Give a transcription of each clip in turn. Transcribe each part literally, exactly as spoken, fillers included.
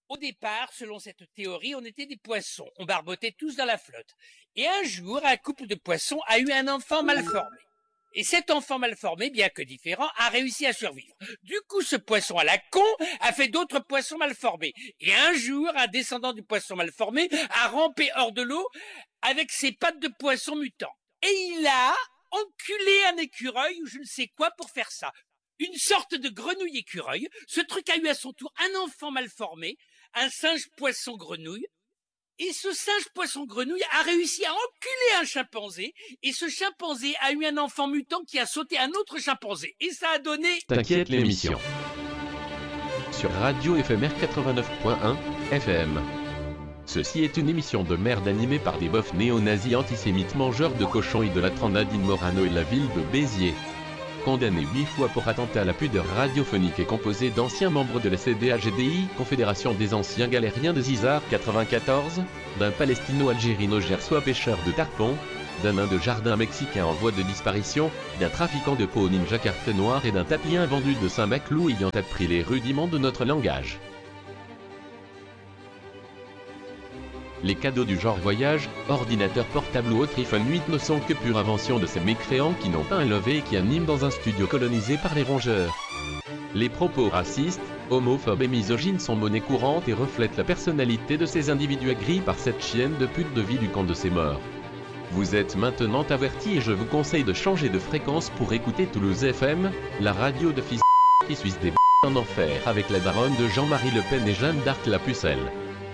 Au départ, selon cette théorie, on était des poissons. On barbotait tous dans la flotte. Et un jour, un couple de poissons a eu un enfant mal formé. Et cet enfant mal formé, bien que différent, a réussi à survivre. Du coup, ce poisson à la con a fait d'autres poissons mal formés. Et un jour, un descendant du poisson mal formé a rampé hors de l'eau avec ses pattes de poisson mutant. Et il a enculé un écureuil ou je ne sais quoi pour faire ça. Une sorte de grenouille écureuil. Ce truc a eu à son tour un enfant mal formé, un singe poisson grenouille. Et ce singe poisson grenouille a réussi à enculer un chimpanzé. Et ce chimpanzé a eu un enfant mutant qui a sauté un autre chimpanzé. Et ça a donné... T'inquiète l'émission. Sur Radio Éphémère quatre-vingt-neuf point un F M. Ceci est une émission de merde animée par des bofs néo-nazis antisémites mangeurs de cochons et de la Nadine Morano et la ville de Béziers. Condamné huit fois pour attentat à la pudeur radiophonique et composé d'anciens membres de la C D A G D I, Confédération des anciens galériens de Zizar quatre-vingt-quatorze, d'un palestino-algérino-gersois pêcheur de tarpon, d'un nain de jardin mexicain en voie de disparition, d'un trafiquant de peau ninja carte noire et d'un tapien vendu de Saint-Maclou ayant appris les rudiments de notre langage. Les cadeaux du genre voyage, ordinateur portable ou autre iPhone huit ne sont que pure invention de ces mécréants qui n'ont pas un levé et qui animent dans un studio colonisé par les rongeurs. Les propos racistes, homophobes et misogynes sont monnaie courante et reflètent la personnalité de ces individus aigris par cette chienne de pute de vie du camp de ces morts. Vous êtes maintenant avertis et je vous conseille de changer de fréquence pour écouter Toulouse F M, la radio de fils qui suisse des b*** en enfer avec la daronne de Jean-Marie Le Pen et Jeanne d'Arc la pucelle.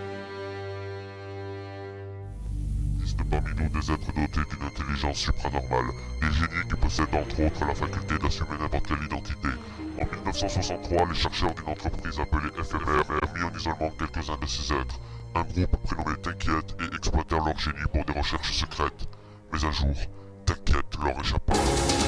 Parmi nous des êtres dotés d'une intelligence supranormale, des génies qui possèdent entre autres la faculté d'assumer n'importe quelle identité. En mille neuf cent soixante-trois, les chercheurs d'une entreprise appelée F M R ont mis en isolement quelques-uns de ces êtres. Un groupe prénommé T'inquiète et exploitèrent leur génie pour des recherches secrètes. Mais un jour, T'inquiète leur échappa.